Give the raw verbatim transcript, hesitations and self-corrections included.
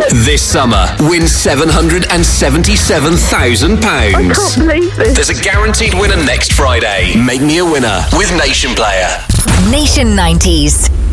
This summer, win seven hundred seventy-seven thousand pounds. I can't believe this. There's a guaranteed winner next Friday. Make me a winner with Nation Player. Nation nineties.